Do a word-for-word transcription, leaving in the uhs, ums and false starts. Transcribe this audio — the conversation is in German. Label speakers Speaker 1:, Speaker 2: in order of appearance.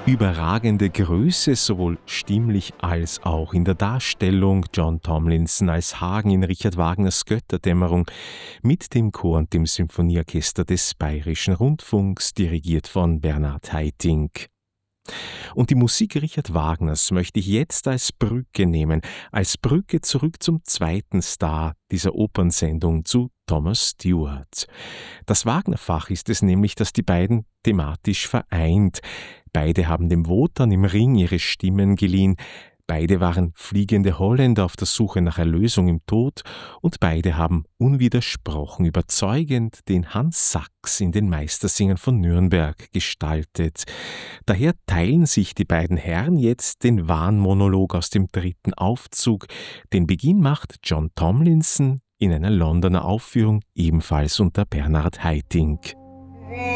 Speaker 1: Überragende Größe, sowohl stimmlich als auch in der Darstellung. John Tomlinson als Hagen in Richard Wagners Götterdämmerung mit dem Chor und dem Symphonieorchester des Bayerischen Rundfunks, dirigiert von Bernhard Haitink. Und die Musik Richard Wagners möchte ich jetzt als Brücke nehmen, als Brücke zurück zum zweiten Star dieser Opernsendung, zu Thomas Stewart. Das Wagner-Fach ist es nämlich, das die beiden thematisch vereint. Beide haben dem Wotan im Ring ihre Stimmen geliehen. Beide waren fliegende Holländer auf der Suche nach Erlösung im Tod und beide haben unwidersprochen überzeugend den Hans Sachs in den Meistersingern von Nürnberg gestaltet. Daher teilen sich die beiden Herren jetzt den Wahnmonolog aus dem dritten Aufzug. Den Beginn macht John Tomlinson in einer Londoner Aufführung, ebenfalls unter Bernhard Haitink.